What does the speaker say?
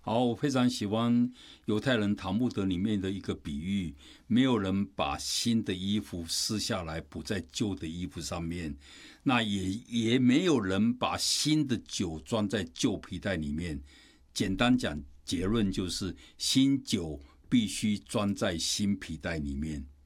好，我非常喜欢犹太人塔木德里面的一个比喻，没有人把新的衣服撕下来补在旧的衣服上面，那也没有人把新的酒装在旧皮袋里面。简单讲，结论就是新酒必须装在新皮袋里面。